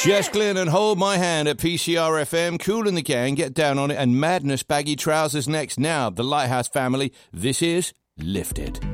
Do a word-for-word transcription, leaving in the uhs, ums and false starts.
Jess Glynn and Hold My Hand at P C R F M. Kool and the Gang, Get Down on It, and Madness Baggy Trousers next. Now, the Lighthouse family, this is Lifted.